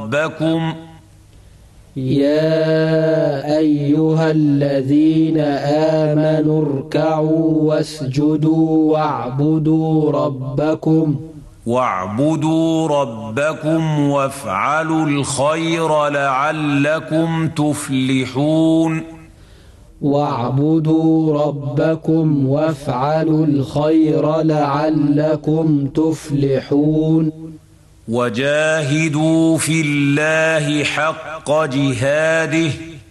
ربكم يا أيها الذين آمنوا اركعوا واسجدوا واعبدوا ربكم وافعلوا الخير لعلكم تفلحون. واعبدوا ربكم وافعلوا الخير لعلكم تفلحون. وجاهدوا في الله حق جهاده